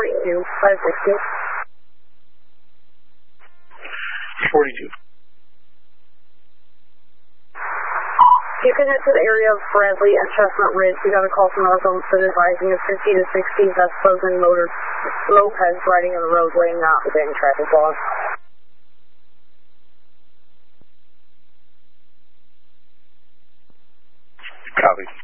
42, 560. 42. You can head to the area of Bradley and Chestnut Ridge. We got a call from North Olmsted advising of 50 to 60 Vespas and mopeds riding on the roadway and not obeying traffic laws. Copy.